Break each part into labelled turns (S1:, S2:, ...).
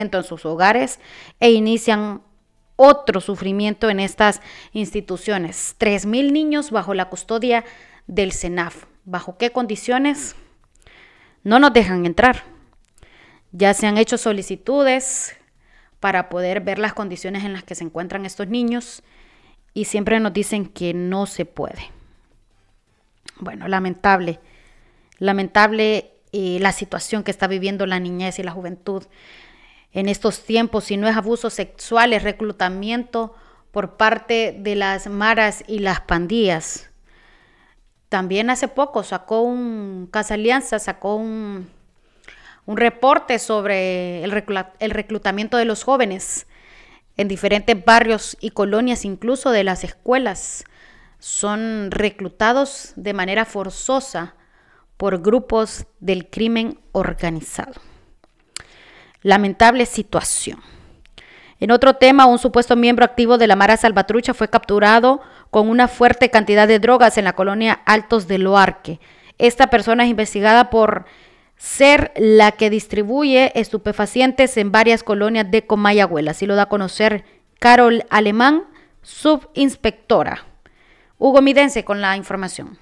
S1: en sus hogares e inician otro sufrimiento en estas instituciones. 3,000 niños bajo la custodia del SENAF. ¿Bajo qué condiciones? No nos dejan entrar. Ya se han hecho solicitudes para poder ver las condiciones en las que se encuentran estos niños y siempre nos dicen que no se puede. Bueno, lamentable la situación que está viviendo la niñez y la juventud en estos tiempos. Si no es abuso sexual, es reclutamiento por parte de las maras y las pandillas. También hace poco Casa Alianza sacó un reporte sobre el reclutamiento de los jóvenes en diferentes barrios y colonias, incluso de las escuelas. Son reclutados de manera forzosa por grupos del crimen organizado. Lamentable situación. En otro tema, un supuesto miembro activo de la Mara Salvatrucha fue capturado con una fuerte cantidad de drogas en la colonia Altos de Luarque. Esta persona es investigada por ser la que distribuye estupefacientes en varias colonias de Comayagüela. Así lo da a conocer Carol Alemán, subinspectora. Hugo Midense con la información.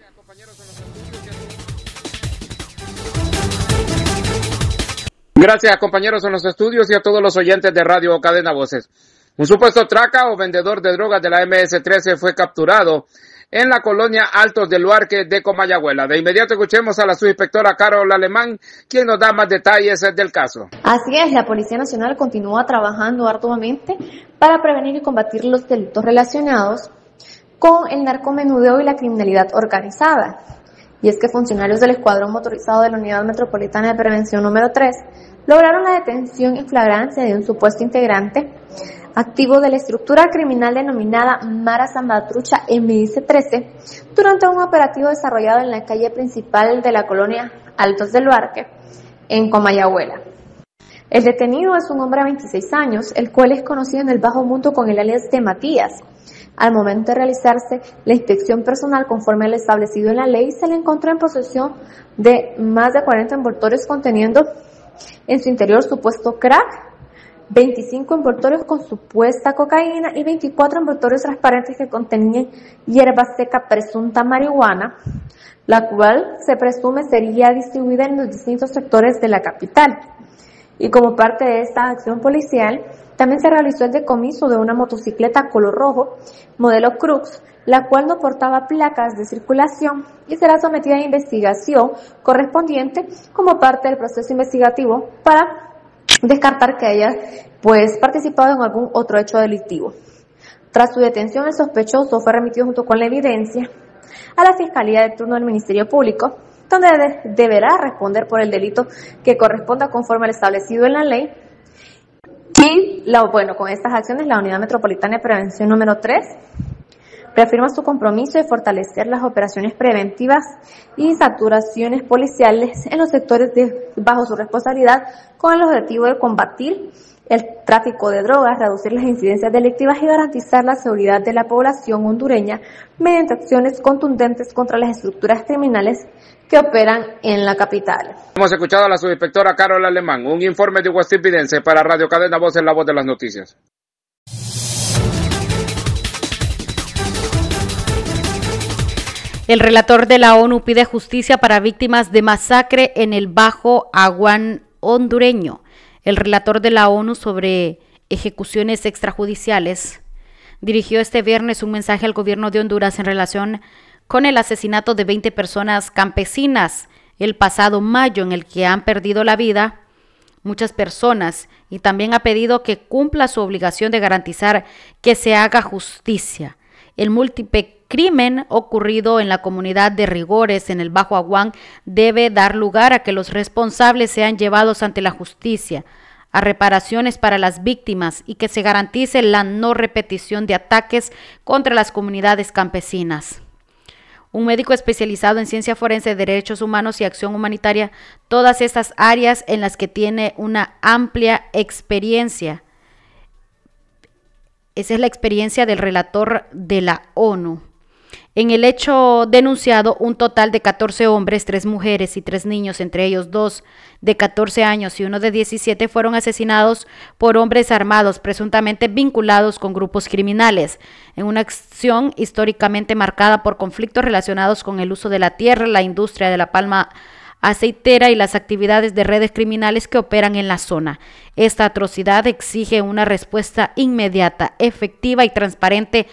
S2: Gracias, compañeros en los estudios y a todos los oyentes de Radio Cadena Voces. Un supuesto traca o vendedor de drogas de la MS-13 fue capturado en la colonia Altos del Luarque de Comayagüela. De inmediato escuchemos a la subinspectora Carol Alemán, quien nos da más detalles del caso.
S3: Así es, la Policía Nacional continúa trabajando arduamente para prevenir y combatir los delitos relacionados con el narcomenudeo y la criminalidad organizada. Y es que funcionarios del Escuadrón Motorizado de la Unidad Metropolitana de Prevención número 3 lograron la detención en flagrancia de un supuesto integrante activo de la estructura criminal denominada Mara Salvatrucha MS-13 durante un operativo desarrollado en la calle principal de la colonia Altos del Luarque, en Comayagüela. El detenido es un hombre de 26 años, el cual es conocido en el bajo mundo con el alias de Matías. Al momento de realizarse la inspección personal conforme al establecido en la ley, se le encontró en posesión de más de 40 envoltorios conteniendo en su interior supuesto crack, 25 envoltorios con supuesta cocaína y 24 envoltorios transparentes que contenían hierba seca presunta marihuana, la cual se presume sería distribuida en los distintos sectores de la capital. Y como parte de esta acción policial, también se realizó el decomiso de una motocicleta color rojo, modelo Crux, la cual no portaba placas de circulación y será sometida a investigación correspondiente como parte del proceso investigativo para descartar que haya participado en algún otro hecho delictivo. Tras su detención, el sospechoso fue remitido junto con la evidencia a la Fiscalía de turno del Ministerio Público, donde deberá responder por el delito que corresponda conforme al establecido en la ley. Y con estas acciones, la Unidad Metropolitana de Prevención número 3 reafirma su compromiso de fortalecer las operaciones preventivas y saturaciones policiales en los sectores bajo su responsabilidad con el objetivo de combatir el tráfico de drogas, reducir las incidencias delictivas y garantizar la seguridad de la población hondureña mediante acciones contundentes contra las estructuras criminales que operan en la capital.
S2: Hemos escuchado a la subinspectora Carol Alemán. Un informe de Hugo Midense para Radio Cadena Voces, la voz de las noticias.
S1: El relator de la ONU pide justicia para víctimas de masacre en el Bajo Aguán hondureño. El relator de la ONU sobre ejecuciones extrajudiciales dirigió este viernes un mensaje al gobierno de Honduras en relación con el asesinato de 20 personas campesinas el pasado mayo, en el que han perdido la vida muchas personas, y también ha pedido que cumpla su obligación de garantizar que se haga justicia. El múltiple crimen ocurrido en la comunidad de Rigores, en el Bajo Aguán, debe dar lugar a que los responsables sean llevados ante la justicia, a reparaciones para las víctimas y que se garantice la no repetición de ataques contra las comunidades campesinas. Un médico especializado en ciencia forense, derechos humanos y acción humanitaria, todas estas áreas en las que tiene una amplia experiencia. Esa es la experiencia del relator de la ONU. En el hecho denunciado, un total de 14 hombres, 3 mujeres y 3 niños, entre ellos 2 de 14 años y 1 de 17, fueron asesinados por hombres armados presuntamente vinculados con grupos criminales, en una acción históricamente marcada por conflictos relacionados con el uso de la tierra, la industria de la palma aceitera y las actividades de redes criminales que operan en la zona. Esta atrocidad exige una respuesta inmediata, efectiva y transparente